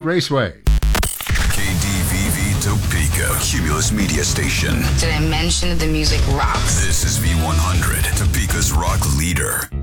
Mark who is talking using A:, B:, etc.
A: Raceway.
B: KDVV Topeka, Cumulus Media Station.
C: Did I mention that the music rocks?
B: This is V100, Topeka's rock leader.